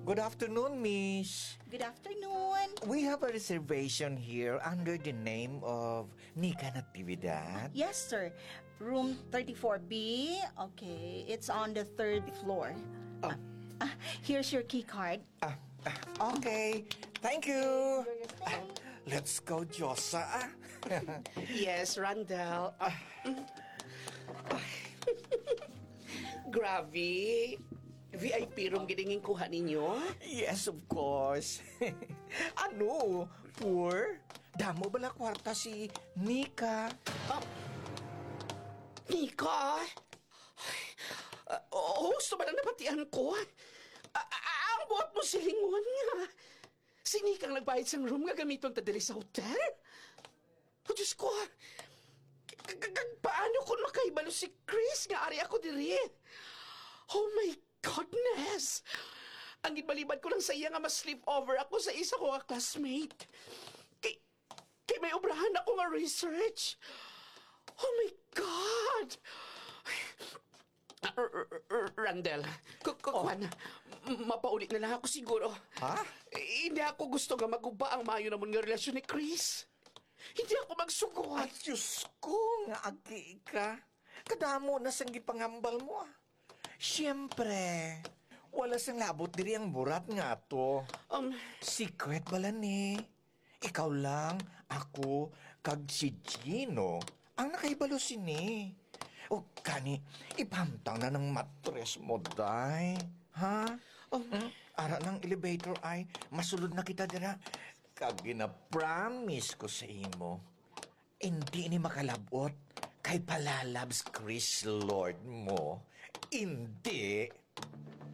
Good afternoon, miss. Good afternoon. We have a reservation here under the name of Nika Natividad. Yes, sir. Room 34B. Okay, it's on the 3rd floor. Here's your key card. Okay, thank you. Let's go, Josa. Yes, Randall. Grabe. VIP room giningin kuha ninyo? Yes, of course. Ano? Poor? Damo bala kwarta si Nika? Nika? Gusto ba lang napatian ko? Ang buhat mo silingon nga. Si Nika ang nagbayad sang room nga gamiton ta diri sa hotel? Diyos ko, paano kung makaibalo si Chris nga ari ako diri? Oh my goodness! Ang ibalibad ko lang sa iya nga mas-sleepover ako sa isa ko nga classmate. Kay may obrahan ako nga research. Oh my God! Randall, kukuhan, mapaulit na lang ako siguro. Ha? Hindi ako gusto nga maguba ang mayo naman nga relasyon ni Chris. Hindi ako magsugot. Ay, Diyos ko, nga agi ka. Kadamo na sanggit pangambal mo Siyempre, wala sang labot diri ang burat nga to. Secret bala ni. Ikaw lang, ako, kag si Gino, ang nakaibalo sini. O kani, ipamtang na ng matres mo, day. Ha? Ara ng elevator ay, masulod na kita dira. Kag gina-promise ko sa imo, hindi ni makalabot kay palalabs Chris Lord mo. Hindi.